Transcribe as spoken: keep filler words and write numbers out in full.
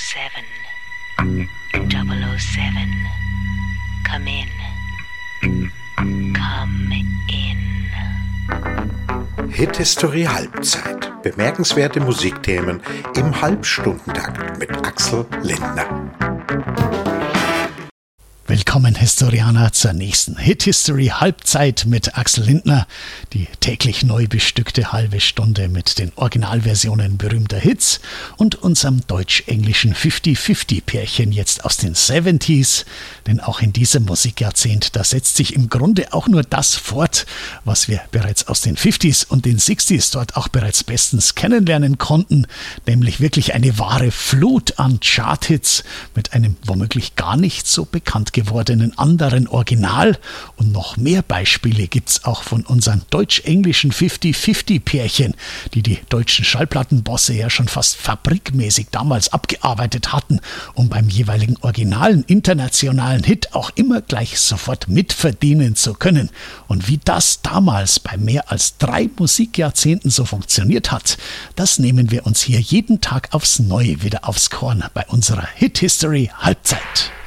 seven, double oh seven, come in, come in. Hit-History Halbzeit. Bemerkenswerte Musikthemen im Halbstundentakt mit Axel Lindner. Willkommen Historianer zur nächsten Hit History Halbzeit mit Axel Lindner. Die täglich neu bestückte halbe Stunde mit den Originalversionen berühmter Hits und unserem deutsch-englischen fünfzig fünfzig Pärchen jetzt aus den siebziger. Denn auch in diesem Musikjahrzehnt, da setzt sich im Grunde auch nur das fort, was wir bereits aus den fünfziger und den sechziger dort auch bereits bestens kennenlernen konnten. Nämlich wirklich eine wahre Flut an Charthits mit einem womöglich gar nicht so bekannt gewordenen anderen Original. Und noch mehr Beispiele gibt's auch von unseren deutsch-englischen fünfzig fünfzig Pärchen, die die deutschen Schallplattenbosse ja schon fast fabrikmäßig damals abgearbeitet hatten, um beim jeweiligen originalen internationalen Hit auch immer gleich sofort mitverdienen zu können. Und wie das damals bei mehr als drei Musikjahrzehnten so funktioniert hat, das nehmen wir uns hier jeden Tag aufs Neue wieder aufs Korn bei unserer Hit History Halbzeit.